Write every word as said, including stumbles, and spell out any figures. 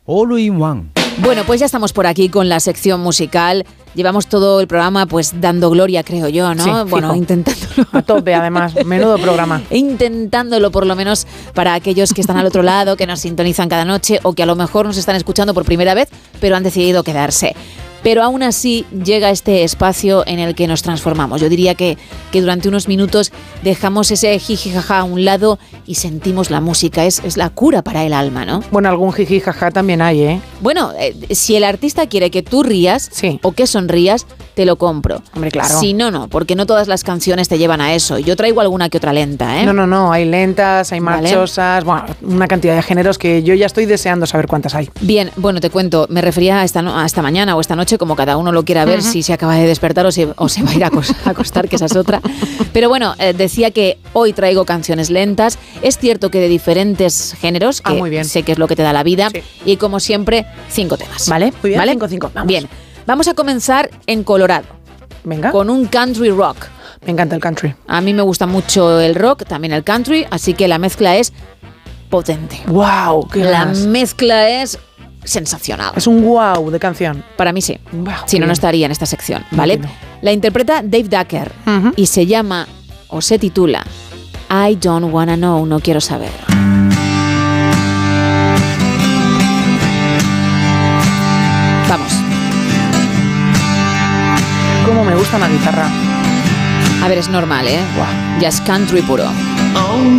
All in One. Bueno, pues ya estamos por aquí con la sección musical. Llevamos todo el programa pues dando gloria, creo yo, ¿no? Sí, bueno, fijo. intentándolo. A tope, además. Menudo programa. Intentándolo, por lo menos, para aquellos que están al otro lado, que nos sintonizan cada noche o que a lo mejor nos están escuchando por primera vez, pero han decidido quedarse. Pero aún así llega este espacio en el que nos transformamos. Yo diría que, que durante unos minutos dejamos ese jiji jaja a un lado y sentimos la música. Es, es la cura para el alma, ¿no? Bueno, algún jiji jaja también hay, ¿eh? Bueno, eh, si el artista quiere que tú rías Sí. o que sonrías, te lo compro. Hombre, claro. Si no, no, porque no todas las canciones te llevan a eso. Yo traigo alguna que otra lenta, ¿eh? No, no, no. Hay lentas, hay Vale. marchosas. Bueno, una cantidad de géneros que yo ya estoy deseando saber cuántas hay. Bien, bueno, te cuento, me refería a esta, no- a esta mañana o esta noche, como cada uno lo quiera ver, uh-huh. si se acaba de despertar o, si, o se va a ir a, acos- a acostar, que esa es otra. Pero bueno, eh, decía que hoy traigo canciones lentas. Es cierto que de diferentes géneros, que Ah, muy bien. sé que es lo que te da la vida. Sí. Y como siempre, cinco temas. Vale, muy bien. ¿Vale? Cinco, cinco. Vamos. Bien, vamos a comenzar en Colorado, Venga. con un country rock. Me encanta el country. A mí me gusta mucho el rock, también el country, así que la mezcla es potente. ¡Wow! ¡Qué La ganas! mezcla es sensacional. Es un wow de canción. Para mí sí. Wow, Si no, bien. no estaría en esta sección, ¿vale? Entiendo. La interpreta Dave Ducker Ujú. y se llama, o se titula, I Don't Wanna Know, no quiero saber. Vamos. Cómo me gusta la guitarra. A ver, es normal, ¿eh? Wow. Ya es country puro. On